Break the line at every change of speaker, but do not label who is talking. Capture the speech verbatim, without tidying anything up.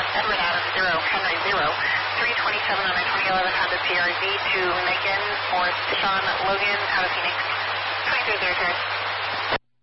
Edward Adam zero, Henry zero, three twenty-seven on a twenty eleven Honda C R V to Megan or Sean Logan out of Phoenix. twenty-three zero zero.